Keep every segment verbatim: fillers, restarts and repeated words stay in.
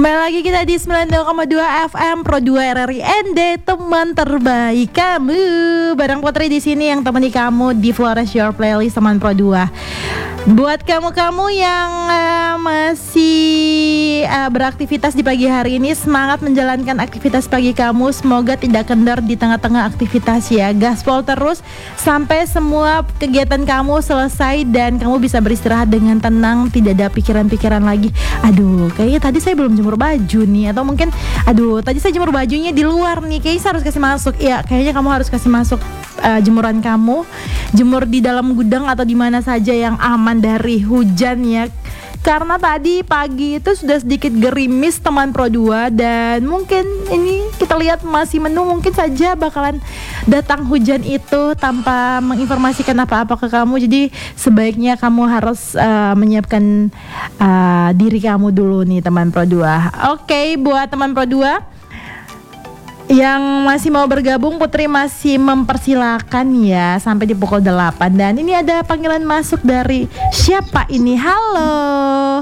Kembali lagi kita di sembilan puluh dua koma dua F M Pro dua R R I N D, teman terbaik kamu. Bareng Putri di sini yang temani kamu di Flores Your Playlist teman Pro dua. Buat kamu-kamu yang uh, masih uh, beraktivitas di pagi hari ini, semangat menjalankan aktivitas pagi kamu. Semoga tidak kendor di tengah-tengah aktivitas ya. Gaspol terus sampai semua kegiatan kamu selesai dan kamu bisa beristirahat dengan tenang, tidak ada pikiran-pikiran lagi. Aduh, kayaknya tadi saya belum jemur baju nih, atau mungkin aduh tadi saya jemur bajunya di luar nih, kayaknya saya harus kasih masuk. Ya, kayaknya kamu harus kasih masuk uh, jemuran kamu, jemur di dalam gudang atau di mana saja yang aman dari hujan ya. Karena tadi pagi itu sudah sedikit gerimis teman Pro dua, dan mungkin ini kita lihat masih mendung, mungkin saja bakalan datang hujan itu tanpa menginformasikan apa-apa ke kamu. Jadi sebaiknya kamu harus uh, menyiapkan uh, diri kamu dulu nih teman Pro dua. Oke, buat teman Pro dua yang masih mau bergabung, Putri masih mempersilakan ya sampai di pukul delapan. Dan ini ada panggilan masuk dari siapa ini? Halo.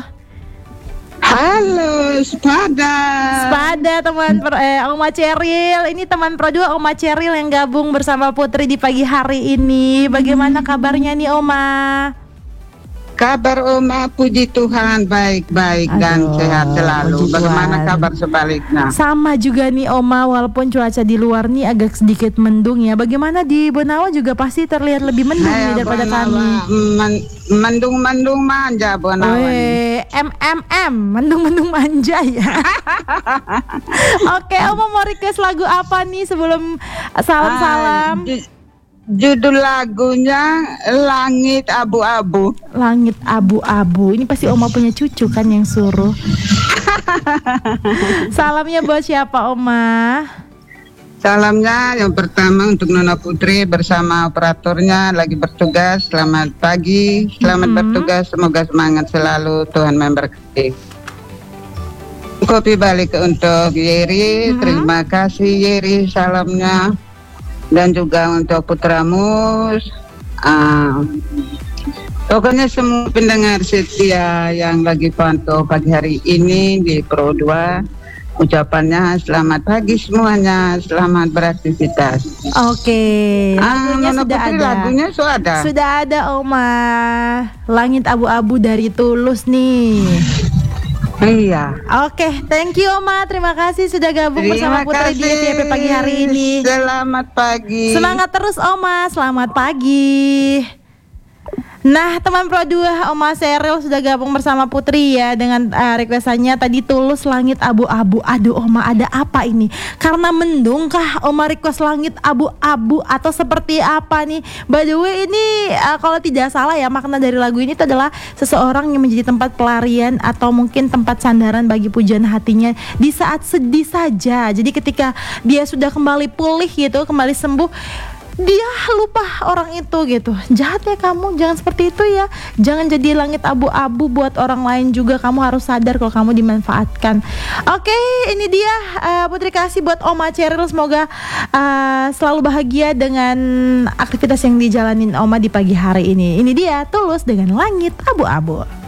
Halo, Spada. Spada teman eh, Oma Ceril. Ini teman Pro dua Oma Ceril yang gabung bersama Putri di pagi hari ini. Bagaimana kabarnya nih Oma? Kabar Oma, puji Tuhan, baik-baik dan sehat selalu. Bagaimana kabar sebaliknya? Sama juga nih Oma, walaupun cuaca di luar nih agak sedikit mendung ya. Bagaimana di Bonawa juga pasti terlihat lebih mendung nih daripada kami. Men- mendung-mendung manja Bonawa. Weh, M M M, mendung-mendung manja ya. Oke, Oma mau request lagu apa nih sebelum salam-salam? Ah, judul lagunya Langit Abu-Abu. Langit Abu-Abu. Ini pasti Oma punya cucu kan yang suruh. Salamnya buat siapa Oma? Salamnya yang pertama untuk Nona Putri bersama operatornya lagi bertugas. Selamat pagi, selamat mm-hmm. bertugas. Semoga semangat selalu, Tuhan memberkati. Kopi balik untuk Yeri. Mm-hmm. Terima kasih Yeri, salamnya. Dan juga untuk putramu, uh, pokoknya semua pendengar setia yang lagi pantau pagi hari ini di Pro dua, ucapannya selamat pagi semuanya, selamat beraktivitas. Oke, lagunya ah, sudah Putri, ada. Lagunya sudah ada. Sudah ada Oma. Langit Abu-Abu dari Tulus nih. Iya. Oke, thank you Oma. Terima kasih sudah gabung Terima bersama Putri di F Y P pagi hari ini. Selamat pagi. Semangat terus Oma. Selamat pagi. Nah teman Pro dua, Oma Seril sudah gabung bersama Putri ya dengan uh, requestannya tadi Tulus Langit Abu-Abu. Aduh Oma, ada apa ini? Karena mendung kah Oma request langit abu-abu atau seperti apa nih? By the way ini uh, kalau tidak salah ya, makna dari lagu ini itu adalah seseorang yang menjadi tempat pelarian atau mungkin tempat sandaran bagi pujian hatinya di saat sedih saja. Jadi ketika dia sudah kembali pulih gitu, kembali sembuh, dia lupa orang itu gitu. Jahat ya kamu, jangan seperti itu ya. Jangan jadi langit abu-abu buat orang lain juga. Kamu harus sadar kalau kamu dimanfaatkan. Oke, ini dia uh, Putri kasih buat Oma Ceril. Semoga uh, selalu bahagia dengan aktivitas yang dijalanin Oma di pagi hari ini. Ini dia Tulus dengan Langit Abu-Abu.